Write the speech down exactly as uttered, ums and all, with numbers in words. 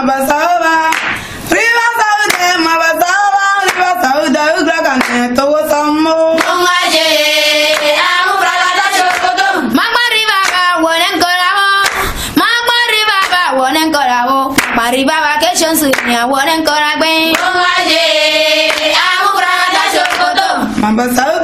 mabasaba. Riva saude mabasaba. Riva saude ugragane to samo. Ongaje amu bragada chokoto. Magma riva ba wonen koravo. Magma riva ba wonen koravo. Mariva vacation sunya wonen koragbe. Ongaje amu bragada chokoto. Mabasaba.